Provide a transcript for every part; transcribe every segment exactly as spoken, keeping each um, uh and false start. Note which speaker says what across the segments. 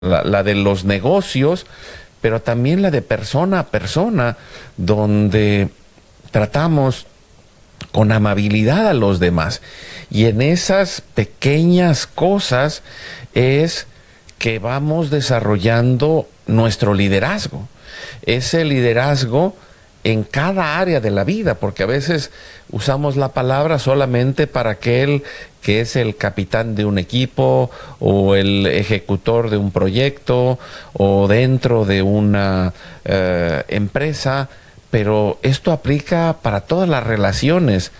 Speaker 1: la, la de los negocios, pero también la de persona a persona, donde tratamos con amabilidad a los demás. Y en esas pequeñas cosas es que vamos desarrollando nuestro liderazgo. Ese liderazgo en cada área de la vida, porque a veces usamos la palabra solamente para aquel que es el capitán de un equipo o el ejecutor de un proyecto o dentro de una eh, empresa, pero esto aplica para todas las relaciones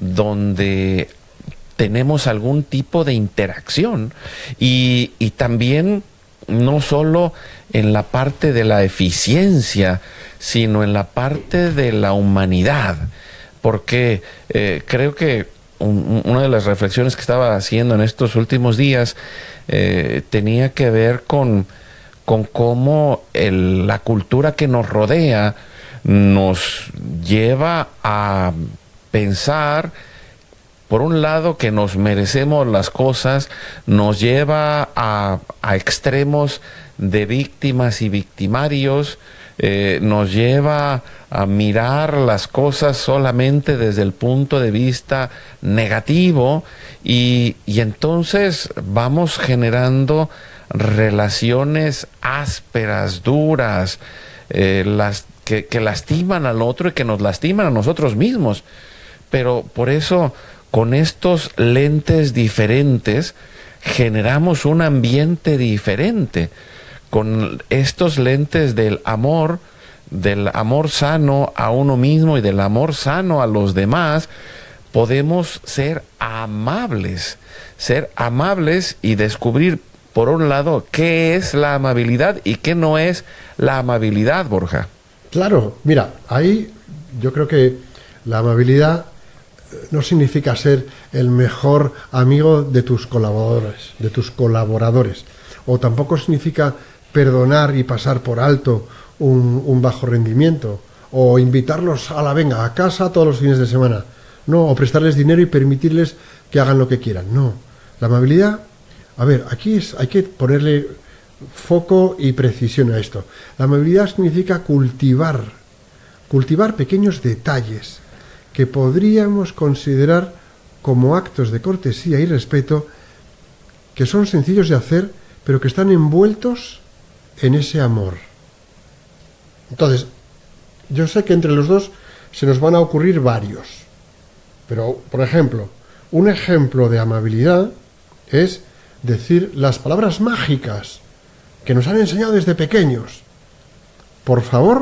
Speaker 1: donde tenemos algún tipo de interacción y, y también no solo en la parte de la eficiencia, sino en la parte de la humanidad, porque eh, creo que un, una de las reflexiones que estaba haciendo en estos últimos días eh, tenía que ver con, con cómo el, la cultura que nos rodea nos lleva a pensar, por un lado, que nos merecemos las cosas, nos lleva a, a extremos de víctimas y victimarios, eh, nos lleva a mirar las cosas solamente desde el punto de vista negativo y, y entonces vamos generando relaciones ásperas, duras, eh, las, que, que lastiman al otro y que nos lastiman a nosotros mismos. Pero por eso, con estos lentes diferentes, generamos un ambiente diferente. Con estos lentes del amor, del amor sano a uno mismo y del amor sano a los demás, podemos ser amables, ser amables y descubrir, por un lado, qué es la amabilidad y qué no es la amabilidad, Borja.
Speaker 2: Claro, mira, ahí yo creo que la amabilidad no significa ser el mejor amigo de tus colaboradores, de tus colaboradores, o tampoco significa perdonar y pasar por alto un, un bajo rendimiento, o invitarlos a la venga a casa todos los fines de semana, no, o prestarles dinero y permitirles que hagan lo que quieran. No, la amabilidad, a ver, aquí es, hay que ponerle foco y precisión a esto. La amabilidad significa cultivar, cultivar pequeños detalles que podríamos considerar como actos de cortesía y respeto, que son sencillos de hacer, pero que están envueltos en ese amor. Entonces, yo sé que entre los dos se nos van a ocurrir varios, pero, por ejemplo, un ejemplo de amabilidad es decir las palabras mágicas que nos han enseñado desde pequeños. Por favor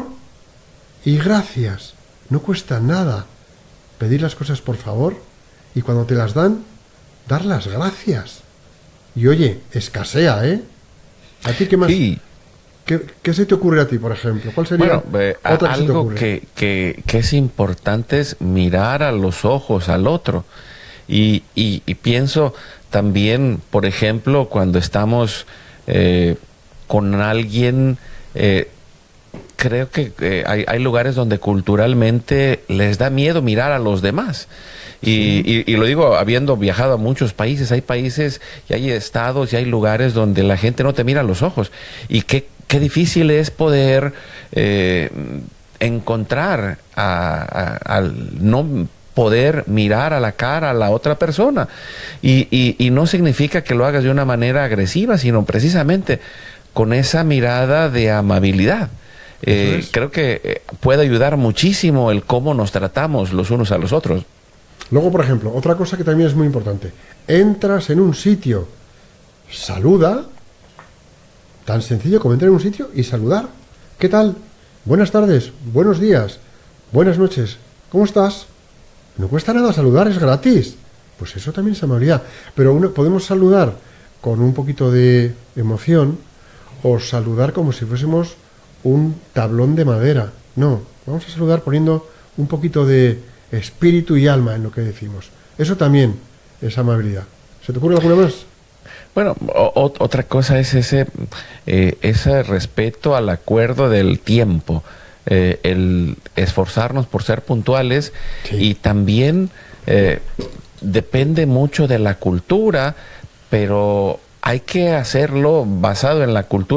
Speaker 2: y gracias. No cuesta nada pedir las cosas por favor y cuando te las dan, dar las gracias. Y oye, escasea, ¿eh? ¿A ti qué más?
Speaker 1: Sí.
Speaker 2: ¿Qué, qué se te ocurre a ti, por ejemplo? ¿Cuál sería
Speaker 1: bueno, eh,
Speaker 2: otra que se te
Speaker 1: algo
Speaker 2: ocurre?
Speaker 1: que, que, que es importante es mirar a los ojos al otro. Y, y, y pienso también, por ejemplo, cuando estamos eh, con alguien, eh, creo que eh, hay, hay lugares donde culturalmente les da miedo mirar a los demás. Y, sí. y, y lo digo habiendo viajado a muchos países, hay países y hay estados y hay lugares donde la gente no te mira a los ojos. Y qué, qué difícil es poder eh, encontrar a, a, al no poder mirar a la cara a la otra persona. Y, y, y no significa que lo hagas de una manera agresiva, sino precisamente con esa mirada de amabilidad. Eh, creo que puede ayudar muchísimo el cómo nos tratamos los unos a los otros.
Speaker 2: Luego, por ejemplo, otra cosa que también es muy importante. Entras en un sitio, saluda. Tan sencillo como entrar en un sitio y saludar. ¿Qué tal? Buenas tardes, buenos días, buenas noches. ¿Cómo estás? No cuesta nada saludar, es gratis. Pues eso también es amabilidad. Pero uno, podemos saludar con un poquito de emoción o saludar como si fuésemos un tablón de madera. No, vamos a saludar poniendo un poquito de espíritu y alma en lo que decimos. Eso también es amabilidad. ¿Se te ocurre alguna más?
Speaker 1: Bueno, o, otra cosa es ese, eh, ese respeto al acuerdo del tiempo, eh, el esforzarnos por ser puntuales. Sí. Y también eh, depende mucho de la cultura, pero hay que hacerlo basado en la cultura